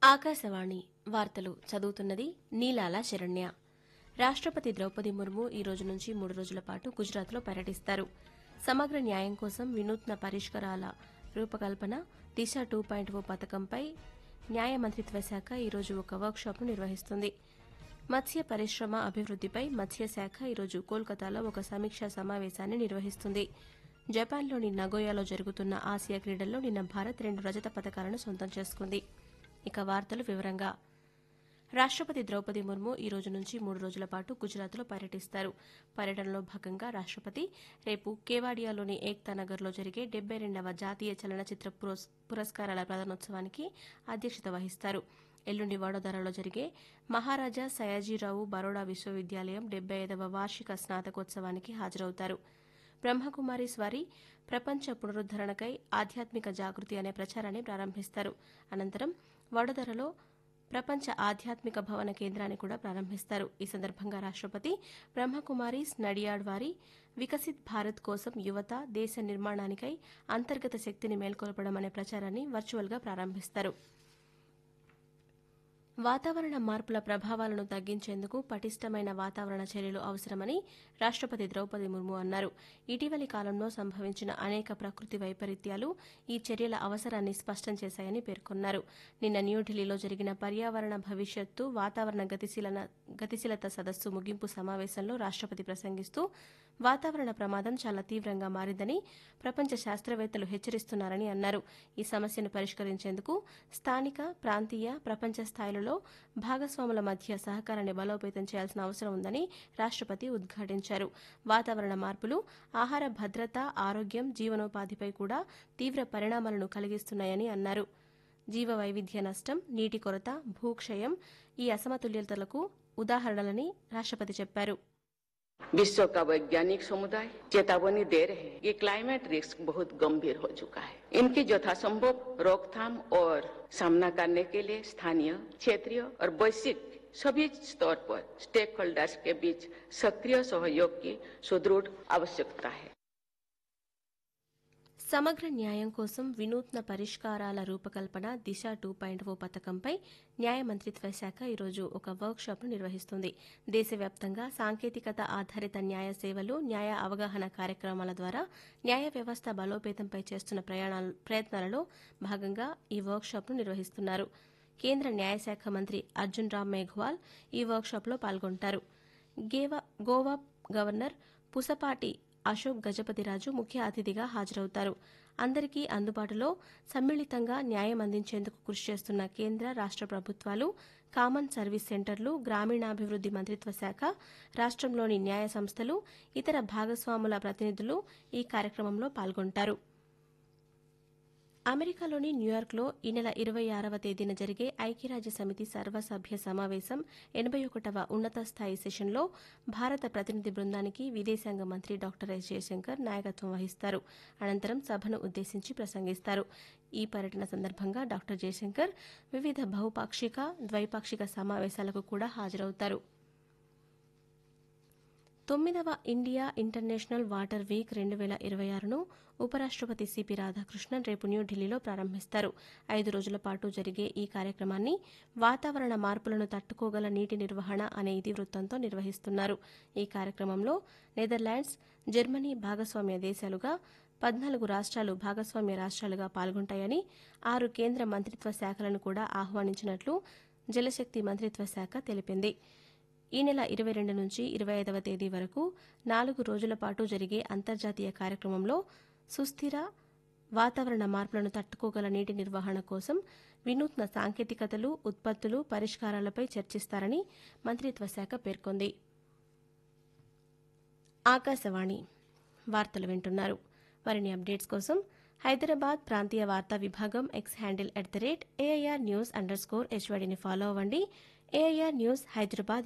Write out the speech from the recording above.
ఆకాశవాణి వార్తలు చదువుతున్నది నీలాల శరణ్య. రాష్ట్రపతి ద్రౌపది ముర్ము ఈ రోజు నుంచి 3 రోజుల పాటు గుజరాత్లో పర్యటిస్తారు. సమగ్ర న్యాయం కోసం వినూత్న పరిష్కారాల రూపకల్పన దిశ 2.0 పథకంపై న్యాయ మంత్రిత్వ శాఖ ఈ రోజు ఒక వర్క్షాప్ను నిర్వహిస్తుంది. మత్స్య పరిశ్రమ అభివృద్దిపై మత్స్యశాఖ ఈరోజు కోల్కతాలో ఒక సమీక్షా సమావేశాన్ని నిర్వహిస్తుంది. జపాన్లోని నగోయాలో జరుగుతున్న ఆసియా క్రీడల్లో నిన్న భారత్ 2 రజత పతకాలను సొంతం చేసుకుంది. ఇక వార్తలు వివరంగా. రాష్ట్రపతి ద్రౌపది ముర్ము ఈ రోజు నుంచి 3 రోజుల పాటు గుజరాత్లో పర్యటిస్తారు. పర్యటనలో భాగంగా రాష్ట్రపతి రేపు కేవాడియాలోని ఏక్తా నగర్లో జరిగే 72వ జాతీయ చలనచిత్ర పురస్కారాల ప్రదానోత్సవానికి అధ్యక్షత వహిస్తారు. ఎల్లుండి వడోదరాలో జరిగే మహారాజా సయాజీరావు బరోడా విశ్వవిద్యాలయం 75వ వార్షిక స్నాతకోత్సవానికి హాజరవుతారు. బ్రహ్మకుమారీస్ వారి ప్రపంచ పునరుద్దరణకై ఆధ్యాత్మిక జాగృతి అనే ప్రచారాన్ని ప్రారంభిస్తారు. అనంతరం వడోదరలో ప్రపంచ ఆధ్యాత్మిక భవన కేంద్రాన్ని కూడా ప్రారంభిస్తారు. ఈ సందర్భంగా రాష్ట్రపతి బ్రహ్మకుమారీస్ నడియాడ్ వారి వికసిత్ భారత్ కోసం యువత దేశ నిర్మాణానికై అంతర్గత శక్తిని మేల్కొల్పడం అనే ప్రచారాన్ని వర్చువల్గా ప్రారంభిస్తారు. వాతావరణ మార్పుల ప్రభావాలను తగ్గించేందుకు పటిష్టమైన వాతావరణ చర్యలు అవసరమని రాష్ట్రపతి ద్రౌపది ముర్ము అన్నారు. ఇటీవలి కాలంలో సంభవించిన అనేక ప్రకృతి వైపరీత్యాలు ఈ చర్యల అవసరాన్ని స్పష్టం చేశాయని పేర్కొన్నారు. నిన్న న్యూఢిల్లీలో జరిగిన పర్యావరణ భవిష్యత్తు వాతావరణ గతిశీలత సదస్సు ముగింపు సమావేశంలో రాష్ట్రపతి ప్రసంగిస్తూ వాతావరణ ప్రమాదం చాలా తీవ్రంగా మారిందని ప్రపంచ శాస్త్రవేత్తలు హెచ్చరిస్తున్నారని అన్నారు. ఈ సమస్యను పరిష్కరించేందుకు స్థానిక, ప్రాంతీయ, ప్రపంచ స్థాయిలలో భాగస్వాముల మధ్య సహకారాన్ని బలోపేతం చేయాల్సిన అవసరం ఉందని రాష్ట్రపతి ఉద్ఘాటించారు. వాతావరణ మార్పులు ఆహార భద్రత, ఆరోగ్యం, జీవనోపాధిపై కూడా తీవ్ర పరిణామాలను కలిగిస్తున్నాయని అన్నారు. జీవ వైవిధ్య నష్టం, నీటి కొరత, భూక్షయం ఈ అసమతుల్యతలకు ఉదాహరణలని రాష్ట్రపతి చెప్పారు. विश्व का वैज्ञानिक समुदाय चेतावनी दे रहे हैं कि क्लाइमेट रिस्क बहुत गंभीर हो चुका है। इनकी यथासंभव रोकथाम और सामना करने के लिए स्थानीय, क्षेत्रीय और वैश्विक सभी स्तर पर स्टेक होल्डर्स के बीच सक्रिय सहयोग की सुदृढ़ आवश्यकता है. సమగ్ర న్యాయం కోసం వినూత్న పరిష్కారాల రూపకల్పన దిశ 2.0 పథకంపై న్యాయ మంత్రిత్వ శాఖ ఈరోజు ఒక వర్క్షాప్ను నిర్వహిస్తుంది. దేశవ్యాప్తంగా సాంకేతికత ఆధారిత న్యాయ సేవలు, న్యాయ అవగాహన కార్యక్రమాల ద్వారా న్యాయ వ్యవస్థ బలోపేతంపై చేస్తున్న ప్రయత్నాలలో భాగంగా ఈ వర్క్షాప్ను నిర్వహిస్తున్నారు. కేంద్ర న్యాయశాఖ మంత్రి అర్జున్ రామ్ మేఘ్వాల్ ఈ వర్క్షాప్లో పాల్గొంటారు. గోవా గవర్నర్ పుసపాటి అశోక్ గజపతిరాజు ముఖ్య అతిథిగా హాజరవుతారు. అందరికీ అందుబాటులో సమ్మిళితంగా న్యాయం అందించేందుకు కృషి చేస్తున్న కేంద్ర, రాష్ట్ర ప్రభుత్వాలు, కామన్ సర్వీస్ సెంటర్లు, గ్రామీణాభివృద్ది మంత్రిత్వ శాఖ, రాష్ట్రంలోని న్యాయ సంస్థలు, ఇతర భాగస్వాముల ప్రతినిధులు ఈ కార్యక్రమంలో పాల్గొంటారు. అమెరికాలోని న్యూయార్క్లో ఈ నెల 26వ తేదీన జరిగే ఐక్యరాజ్యసమితి సర్వసభ్య సమావేశం 81వ ఉన్నత స్థాయి సెషన్లో భారత ప్రతినిధి బృందానికి విదేశాంగ మంత్రి డాక్టర్ ఎస్ జయశంకర్ నాయకత్వం వహిస్తారు. అనంతరం సభను ఉద్దేశించి ప్రసంగిస్తారు. ఈ పర్యటన సందర్భంగా డాక్టర్ జయశంకర్ వివిధ బహుపాక్షిక, ద్వైపాక్షిక సమావేశాలకు కూడా హాజరవుతారు. 9వ ఇండియా ఇంటర్నేషనల్ వాటర్ వీక్ 2026ను ఉపరాష్ట్రపతి సిపి రాధాకృష్ణన్ రేపు న్యూఢిల్లీలో ప్రారంభిస్తారు. 5 రోజుల పాటు జరిగే ఈ కార్యక్రమాన్ని వాతావరణ మార్పులను తట్టుకోగల నీటి నిర్వహణ అనే ఇతివృత్తంతో నిర్వహిస్తున్నారు. ఈ కార్యక్రమంలో నెదర్లాండ్స్, జర్మనీ భాగస్వామ్య దేశాలుగా 14 రాష్ట్రాలు భాగస్వామ్య రాష్ట్రాలుగా పాల్గొంటాయని, 6 కేంద్ర మంత్రిత్వ శాఖలను కూడా ఆహ్వానించినట్లు జలశక్తి మంత్రిత్వ శాఖ తెలిపింది. ఈ నెల 22 నుంచి 25వ తేదీ వరకు 4 రోజుల పాటు జరిగే అంతర్జాతీయ కార్యక్రమంలో సుస్థిర వాతావరణ మార్పులను తట్టుకోగల నీటి నిర్వహణ కోసం వినూత్న సాంకేతికతలు, ఉత్పత్తులు, పరిష్కారాలపై చర్చిస్తారని మంత్రిత్వ శాఖ పేర్కొంది. ఆకాశవాణి వార్తలు వింటున్నారు. మరిన్ని అప్డేట్స్ కోసం హైదరాబాద్ ప్రాంతీయ వార్తా విభాగం ఎక్స్ హ్యాండిల్ @AIR News_HYDని ఫాలో అవ్వండి. AIR news Hyderabad